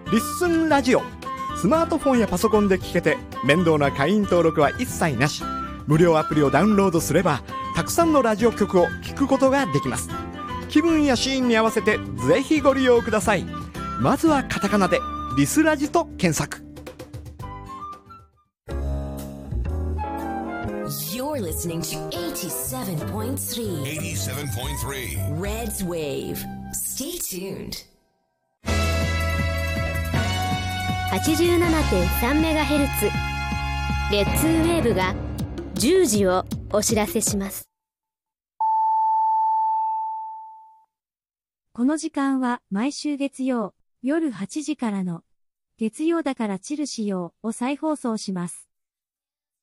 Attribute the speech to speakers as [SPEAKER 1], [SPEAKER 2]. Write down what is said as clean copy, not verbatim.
[SPEAKER 1] リッスンラジオ。スマートフォンやパソコンで聞けて面倒な会員登録は一切なし。無料アプリをダウンロードすればたくさんのラジオ局を聞くことができます。気分やシーンに合わせてぜひご利用ください。まずはカタカナでリスラジと検索。
[SPEAKER 2] You're listening to 87.3 Reds Wave. Stay tuned.
[SPEAKER 3] 87.3MHz レッツウェーブが10時をお知らせします。
[SPEAKER 4] この時間は毎週月曜夜8時からの月曜だからチルしようを再放送します。